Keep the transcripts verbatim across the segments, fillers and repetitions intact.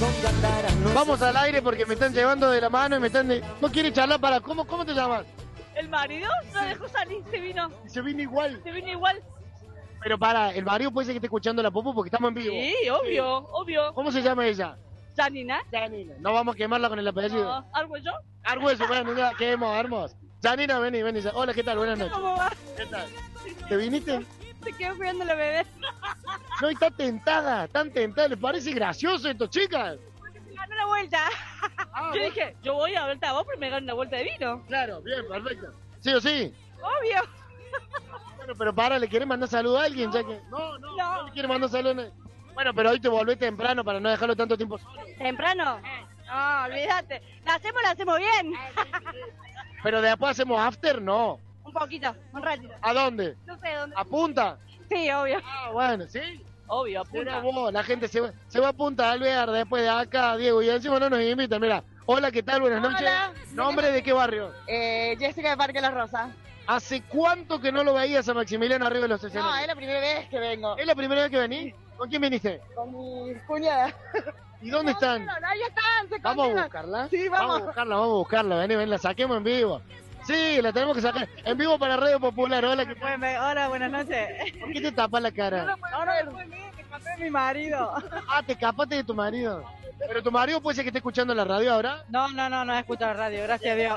Vamos al aire porque me están llevando de la mano y me están... De... ¿No quiere charlar para...? ¿Cómo, cómo te llamas? El marido no dejó salir, se vino. Se vino igual. Se vino igual. Pero para, el marido puede ser que esté escuchando la popo porque estamos en vivo. Sí, obvio, sí. obvio. ¿Cómo se llama ella? Janina. Janina. No vamos a quemarla con el apellido. No, Argüello. Argüello, bueno, ya quemamos, hermoso. Janina, vení, vení. Hola, ¿qué tal? Buenas noches. ¿Cómo va? ¿Qué tal? ¿Te viniste? Se quedó cuidando la bebé. No, está tentada, tan tentada. ¿Le parece gracioso esto, chicas? Me ganó la vuelta. Ah, yo ¿vos? dije, yo voy a verte a vos, pero me ganan una vuelta de vino. Claro, bien, perfecto. ¿Sí o sí? Obvio. Bueno, pero para, ¿le querés mandar saludo a alguien? No, ya que... no, no, no, no le quiere mandar saludo. Bueno, pero hoy te volvés temprano para no dejarlo tanto tiempo solo. ¿Temprano? No, olvídate. La hacemos, la hacemos bien. Pero después hacemos after, no. Un poquito, un ratito. ¿A dónde? No sé dónde. ¿A Punta? Sí, obvio. Ah, bueno, ¿sí? Obvio, a Punta. Vos, la gente se va, se va a Punta Alvear después de acá, Diego, y encima no nos invitan. Mira, hola, ¿qué tal? Buenas noches. Hola. ¿Nombre de qué barrio? Eh, Jessica de Parque Las Rosas. ¿Hace cuánto que no lo veías a Maximiliano arriba de los escenarios? No, es la primera vez que vengo. ¿Es la primera vez que venís? ¿Con quién viniste? Con mi cuñada. ¿Y dónde no, están? No, no, ahí están, se ¿Vamos condenan. a buscarla? Sí, vamos. Vamos a buscarla, vamos a buscarla. Vení, ven, la saquemos en vivo. Sí, la tenemos que sacar. En vivo para Radio Popular. Hola, ¿qué tal? Hola, buenas noches. ¿Por qué te tapas la cara? No, no, no, no, me escapé de mi marido. Ah, te escapaste de tu marido. Pero tu marido puede ser que esté escuchando la radio ahora. No, no, no, no escucho la radio, gracias a Dios.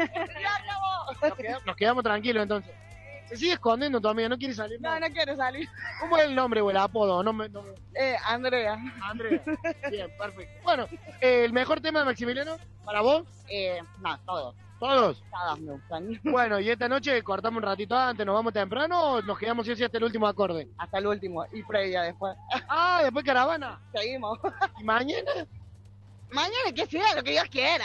Nos quedamos, nos quedamos tranquilos entonces. Se sigue escondiendo tu amiga, no quiere salir. No, no quiero salir. ¿Cómo es el nombre o el apodo? No me, no me... Eh, Andrea. Andrea. Bien, perfecto. Bueno, eh, ¿el mejor tema de Maximiliano para vos? Eh, no, todos. ¿Todos? Todos me gustan. Bueno, y esta noche cortamos un ratito antes, ¿nos vamos temprano o nos quedamos sí, sí, hasta el último acorde? Hasta el último y previa después. Ah, después caravana. Seguimos. ¿Y mañana? Mañana que sea lo que Dios quiera.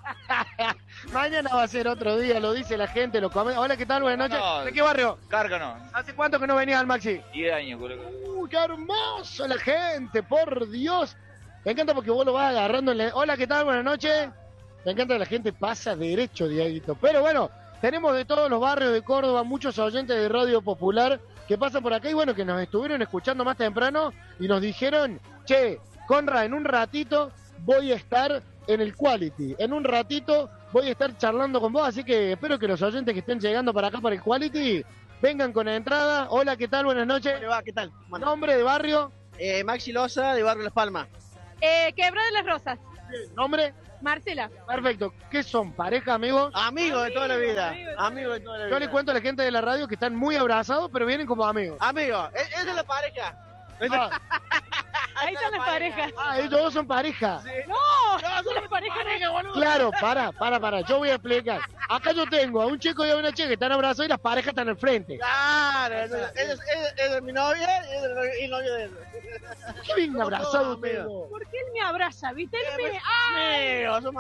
Mañana va a ser otro día, lo dice la gente, lo come. Hola, ¿qué tal? Buenas noches. No, ¿De qué barrio? Cárcano. ¿Hace cuánto que no venías al Maxi? diez años, creo. ¡Uy, qué hermoso la gente! ¡Por Dios! Me encanta porque vos lo vas agarrando en la... Hola, ¿qué tal? Buenas noches. Me encanta que la gente pasa derecho, Dieguito. Pero bueno, tenemos de todos los barrios de Córdoba muchos oyentes de Radio Popular que pasan por acá y bueno, que nos estuvieron escuchando más temprano y nos dijeron, che, Conra, en un ratito voy a estar en el Quality. En un ratito voy a estar charlando con vos, así que espero que los oyentes que estén llegando para acá, para el Quality, vengan con la entrada. Hola, ¿qué tal? Buenas noches. ¿Cómo le va? ¿Qué tal? Bueno. ¿Nombre de barrio? Eh, Maxi Loza, de Barrio Las Palmas. Eh, Quebrada de las Rosas. ¿Nombre? Marcela. Perfecto. ¿Qué son? ¿Pareja, amigos? Amigos de toda la vida. Amigos, Amigos de toda la vida. Yo le cuento a la gente de la radio que están muy abrazados, pero vienen como amigos. Amigos, es, es de la pareja. Ah, Ahí están las parejas. ah, ellos dos son pareja. No, no, son las parejas. Claro, para, para, para. Yo voy a explicar. Acá yo tengo a un chico y a una chica que están abrazados y las parejas están al frente. Claro, es, es, es, es de mi novia y es de- y novio de él. ¿Qué bien abrazados Todos amigos. ustedes dos? ¿Por qué él me abraza? ¿Viste? Él me... Amigos, somos